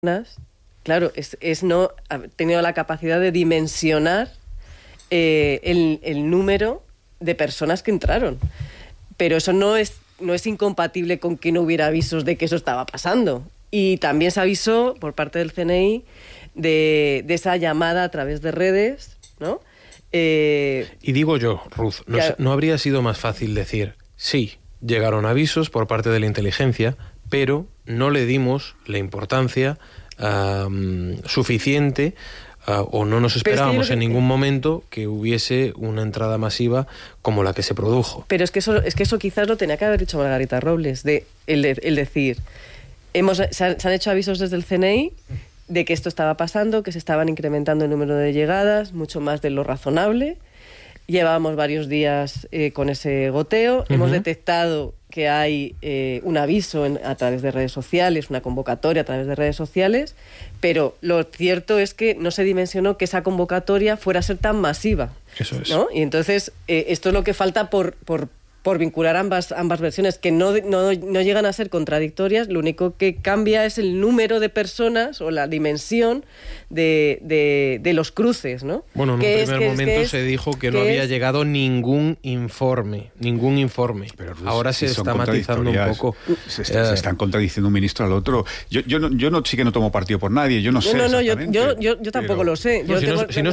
claro, es no ha tenido la capacidad de dimensionar el número de personas que entraron. Pero eso no es incompatible con que no hubiera avisos de que eso estaba pasando. Y también se avisó por parte del CNI de esa llamada a través de redes, ¿no? Y digo yo, Ruth, ¿no habría sido más fácil decir, sí, llegaron avisos por parte de la inteligencia, pero no le dimos la importancia suficiente o no nos esperábamos en ningún momento que hubiese una entrada masiva como la que se produjo? Pero es que eso quizás lo tenía que haber dicho Margarita Robles, el decir, se han hecho avisos desde el CNI de que esto estaba pasando, que se estaban incrementando el número de llegadas, mucho más de lo razonable. Llevábamos varios días con ese goteo. Hemos detectado que hay un aviso a través de redes sociales, una convocatoria a través de redes sociales, pero lo cierto es que no se dimensionó que esa convocatoria fuera a ser tan masiva. Eso es. ¿No? Y entonces esto es lo que falta por vincular ambas versiones, que no llegan a ser contradictorias. Lo único que cambia es el número de personas o la dimensión de los cruces, ¿no? Bueno, en un primer momento se dijo que no había llegado ningún informe. Pero ahora se está matizando un poco. Se están contradiciendo un ministro al otro. Yo sí que no tomo partido por nadie, yo no sé exactamente. Yo tampoco lo sé. Si no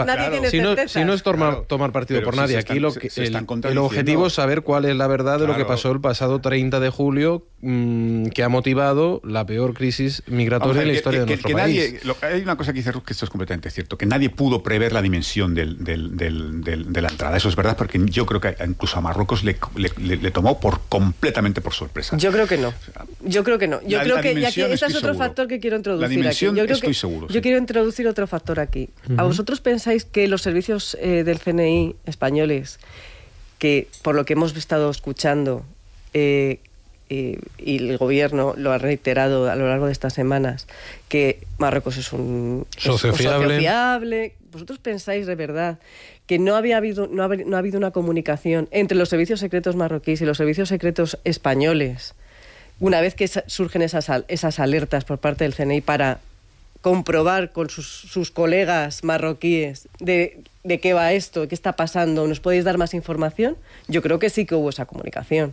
es tomar partido por nadie, aquí el objetivo es saber cuál es la verdad de lo que pasó el pasado 30 de julio, que ha motivado la peor crisis migratoria en la historia de nuestro país. Hay una cosa que dice Ruth, que esto es completamente cierto, que nadie pudo prever la dimensión de la entrada. Eso es verdad, porque yo creo que incluso a Marruecos le tomó completamente por sorpresa. Yo creo que no. Yo creo que ese es otro factor que quiero introducir. La dimensión, aquí. estoy seguro. Yo quiero introducir otro factor aquí. ¿A vosotros pensáis que los servicios del CNI españoles, que por lo que hemos estado escuchando y el gobierno lo ha reiterado a lo largo de estas semanas, que Marruecos es un socio fiable, ¿vosotros pensáis de verdad que no ha habido una comunicación entre los servicios secretos marroquíes y los servicios secretos españoles una vez que surgen esas alertas por parte del CNI para comprobar con sus colegas marroquíes de qué va esto, qué está pasando, ¿nos podéis dar más información? Yo creo que sí que hubo esa comunicación.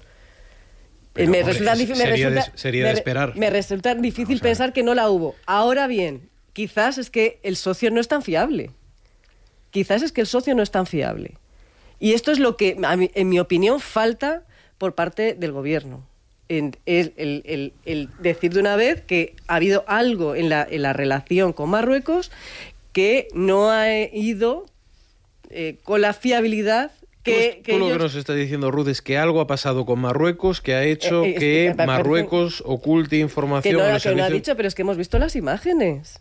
Sería de esperar. Me resulta difícil pensar que no la hubo. Ahora bien, quizás es que el socio no es tan fiable. Y esto es lo que, en mi opinión, falta por parte del gobierno. El decir de una vez que ha habido algo en la relación con Marruecos que no ha ido con la fiabilidad que lo que nos está diciendo Ruth es que algo ha pasado con Marruecos que ha hecho que Marruecos oculte información. Que no ha dicho, pero es que hemos visto las imágenes.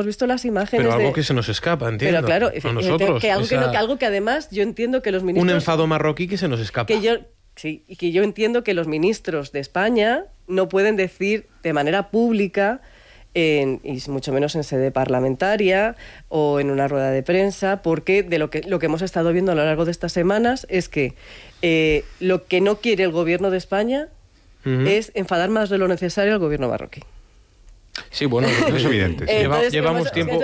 Pero algo que se nos escapa, entiendo. Pero claro, a nosotros. Algo que además yo entiendo que los ministros... Un enfado marroquí que se nos escapa. Y que yo entiendo que los ministros de España no pueden decir de manera pública, y mucho menos en sede parlamentaria o en una rueda de prensa, porque de lo que hemos estado viendo a lo largo de estas semanas es que lo que no quiere el gobierno de España es enfadar más de lo necesario al gobierno marroquí. Sí, bueno, es evidente. Llevamos tiempo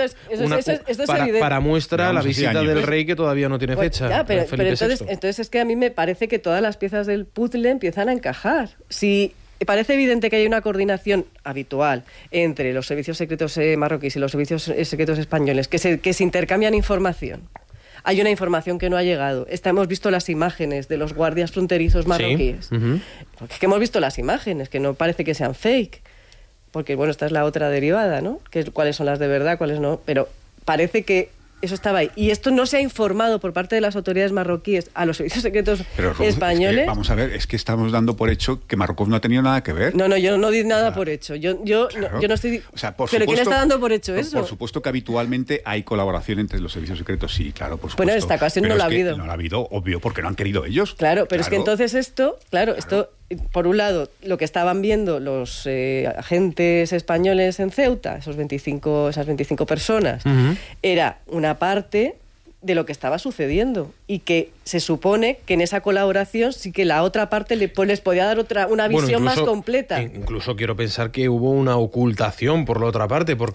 para muestra la visita del rey, que todavía no tiene fecha. Pero entonces es que a mí me parece que todas las piezas del puzzle empiezan a encajar. Si parece evidente que hay una coordinación habitual entre los servicios secretos marroquíes y los servicios secretos españoles, que se intercambian información. Hay una información que no ha llegado. Hemos visto las imágenes de los guardias fronterizos marroquíes. Sí. Porque es que hemos visto las imágenes, que no parece que sean fake. Porque, bueno, esta es la otra derivada, ¿no? Cuáles son las de verdad, cuáles no. Pero parece que eso estaba ahí. Y esto no se ha informado por parte de las autoridades marroquíes a los servicios secretos españoles. Vamos a ver, es que estamos dando por hecho que Marruecos no ha tenido nada que ver. No, yo no di nada por hecho. Yo no estoy... ¿Pero quién está dando por hecho eso? Por supuesto que habitualmente hay colaboración entre los servicios secretos, sí, claro, por supuesto. Bueno, en esta ocasión no la ha habido. No la ha habido, obvio, porque no han querido ellos. Claro, pero es que entonces esto, por un lado, lo que estaban viendo los agentes españoles en Ceuta, esas 25 personas, era una parte de lo que estaba sucediendo, y que se supone que en esa colaboración sí que la otra parte les podía dar una visión más completa. Incluso quiero pensar que hubo una ocultación por la otra parte, porque